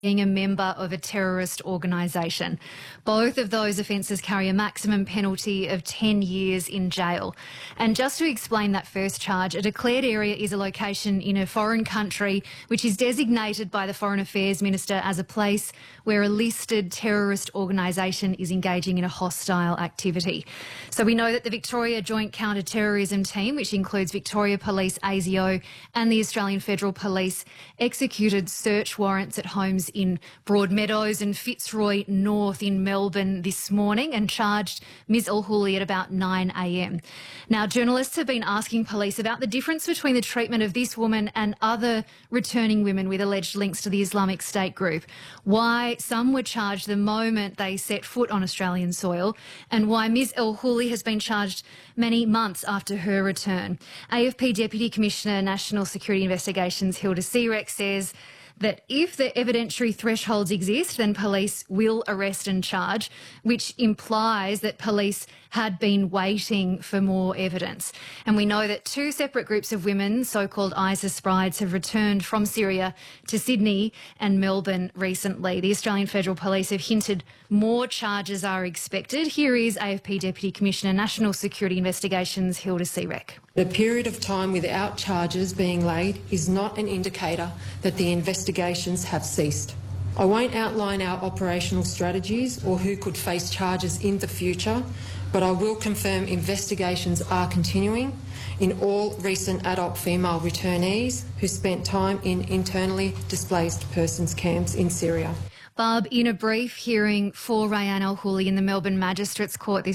being a member of a terrorist organisation. Both of those offences carry a maximum penalty of 10 years in jail. And just to explain that first charge, a declared area is a location in a foreign country which is designated by the Foreign Affairs Minister as a place where a listed terrorist organisation is engaging in a hostile activity. So we know that the Victoria Joint Counter-Terrorism Team, which includes Victoria Police, ASIO and the Australian Federal Police, executed search warrants at homes in Broadmeadows and Fitzroy North in Melbourne this morning and charged Ms El-Houli at about 9 a.m. Now, journalists have been asking police about the difference between the treatment of this woman and other returning women with alleged links to the Islamic State group, why some were charged the moment they set foot on Australian soil, and why Ms El-Houli has been charged many months after her return. AFP Deputy Commissioner National Security Investigations Hilda Searek says that if the evidentiary thresholds exist, then police will arrest and charge, which implies that police had been waiting for more evidence. And we know that two separate groups of women, so-called ISIS brides, have returned from Syria to Sydney and Melbourne recently. The Australian Federal Police have hinted more charges are expected. Here is AFP Deputy Commissioner National Security Investigations Hilda Searek. A period of time without charges being laid is not an indicator that the investigations have ceased. I won't outline our operational strategies or who could face charges in the future, but I will confirm investigations are continuing in all recent adult female returnees who spent time in internally displaced persons camps in Syria. Barb, in a brief hearing for Rayyan El-Houli in the Melbourne Magistrates Court this